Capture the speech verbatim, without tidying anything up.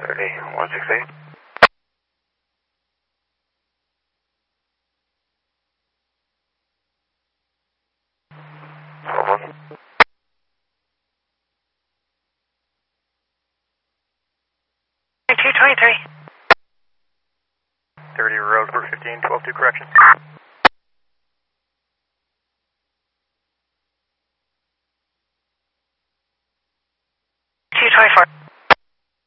thirty, one six eight. twelve one. two twenty-three. thirty, road for fifteen, twelve two, correction. two twenty-four.